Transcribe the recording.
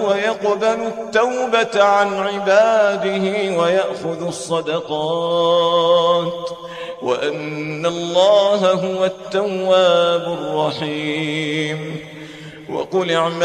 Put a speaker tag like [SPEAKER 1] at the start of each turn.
[SPEAKER 1] وهو يقبل التوبة عن عباده ويأخذ الصدقات وأن الله هو التواب الرحيم. وقل اعملوا